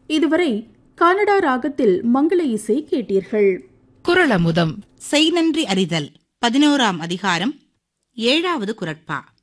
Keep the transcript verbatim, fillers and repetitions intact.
இதுவரை கனடா ராகத்தில் மங்கள இசை கேட்டீர்கள். குறளமுதம் செய் நன்றி அறிதல் பதினோராம் அதிகாரம் ஏழாவது குறட்பா.